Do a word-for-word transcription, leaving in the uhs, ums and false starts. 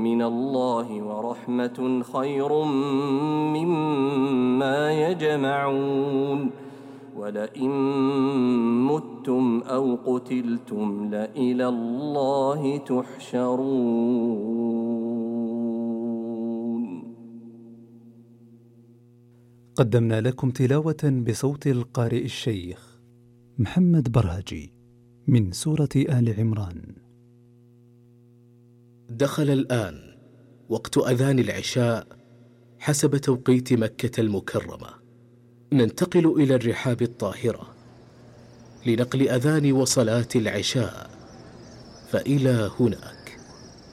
من الله ورحمة خير مما يجمعون ولئن متم أو قتلتم لإلى الله تحشرون. قدمنا لكم تلاوة بصوت القارئ الشيخ محمد برهجي من سورة آل عمران. دخل الآن وقت أذان العشاء حسب توقيت مكة المكرمة. ننتقل إلى الرحاب الطاهرة لنقل أذان وصلاة العشاء، فإلى هنا